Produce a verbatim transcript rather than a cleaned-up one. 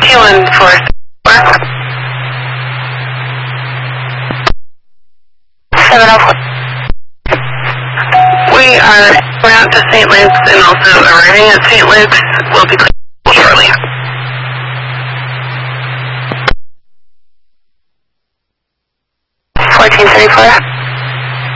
two one four four. seven oh four. We are going out to Saint Luke's and also arriving at Saint Luke's. We'll be clear shortly. fourteen thirty-four.